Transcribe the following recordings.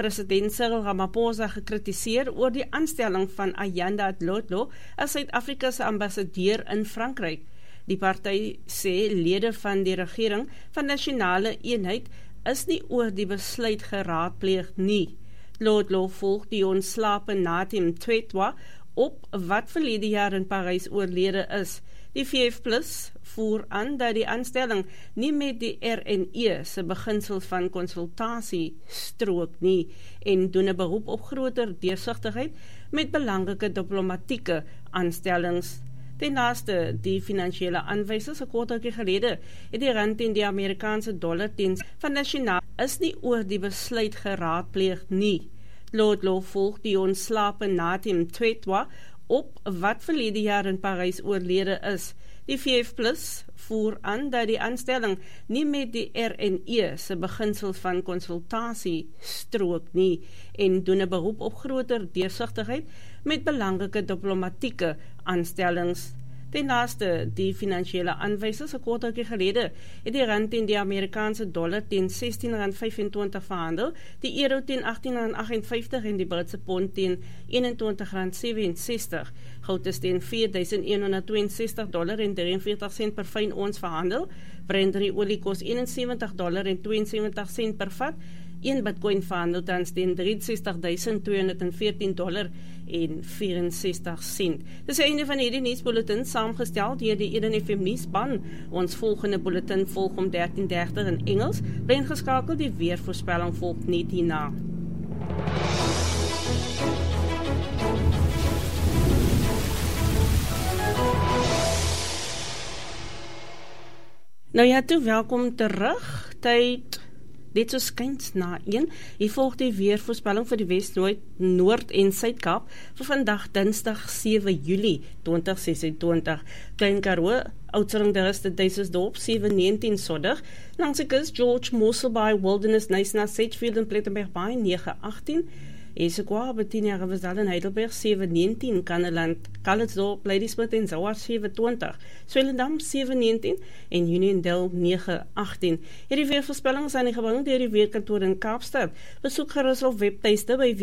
president Cyril Ramaphosa gekritiseer oor die aanstelling van Ayanda Dlodlo as Suid-Afrika se ambassadeur in Frankryk. Die party sê lede van die regering van nasionale eenheid is nie oor die besluit geraadpleeg nie. Dlodlo volg die ontslape Nadim Twetwa op wat verlede jaar in Parys oorlede is. Die VF+ voer aan dat die aanstelling nie met die RNE se beginsels van konsultasie strook nie en doen 'n beroep op groter deursigtigheid met belangrike diplomatieke aanstellings. Ten laaste, die finansiële aanwysers 'n kort rukkie gelede het die rand en die Amerikaanse dollar teen van nasionaal is nie oor die besluit geraadpleeg nie. Dlodlo volg die ontslape Nadim Twetwa op wat verlede jaar in Parys oorlede is. Die VF+ voer aan dat die aanstelling nie met die RNE se beginsels van konsultasie strook nie en doen 'n beroep op groter deursigtigheid met belangrike diplomatieke aanstellings. Ten laaste, die finansiële aanwysers 'n kort rukkie gelede het die rand en die Amerikaanse dollar teen R16.25 verhandel, die euro teen R18.58 en die Britse pond teen R21.67. Goud is teen $4.162 per fyn ons verhandel. Brent olie kos $71.72 per vat. 1 Bitcoin verhandel tans teen $63.214.64. Dis die einde van hierdie nuusbulletin, saamgestel deur die Eden FM nuuspan. Ons volgende bulletin volg om 13:30 in Engels. Bly ingeskakel, die weervoorspelling volg net hierna. Nou ja, toe, welkom terug. Tyd dit so skuins na 1. Hier volg die weervoorspelling vir die Wes, Noord en Suid-Kaap vir vandag Dinsdag 7 Julie 2026. Klein Karoo, Oudtshoorn, Duisendorp 7:19 soddig. Langs die kus George Mosselbaai, Wilderness, Knysna, Sedgefield en Plettenberg Bay 9:18. Esekwa, Bettina, Riversdal en Heidelberg 7:19, Kanneland, Calitzdorp, Ladysmith en Zouar 7:20, Swellendam 7:19 en Uniondale 9:18. Hierdie weervoorspellings zijn gebring deur die weerkantoor in Kaapstad. Besoek gerus op webtuiste by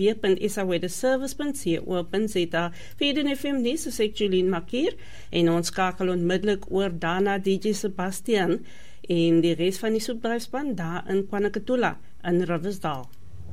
www.sawedeservice.co.za. Vir die FM nuus is ek Julien Makier en ons skakel onmiddellik oor daarna DJ Sebastian en die res van die soepdryfspan daar in Kwanakatula in Riversdal.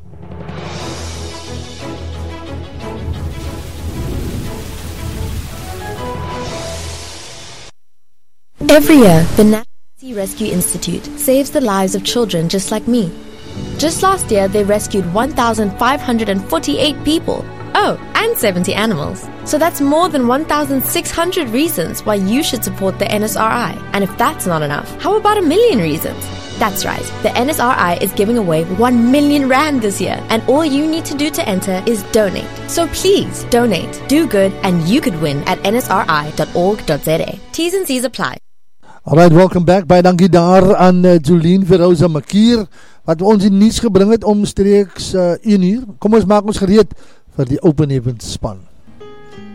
Every year, the National Sea Rescue Institute saves the lives of children just like me. Just last year, they rescued 1,548 people. Oh, and 70 animals. So that's more than 1,600 reasons why you should support the NSRI. And if that's not enough, how about 1,000,000 reasons? That's right, the NSRI is giving away 1 million rand this year, and all you need to do to enter is donate. So please, donate, do good, and you could win at nsri.org.za. T's and C's apply. Alright, welcome back. Baie dankie daar aan Jolien Verosa Makier, wat ons die nuus gebring het omstreeks 1 uur. Kom ons maak ons gereed vir die Open Events span.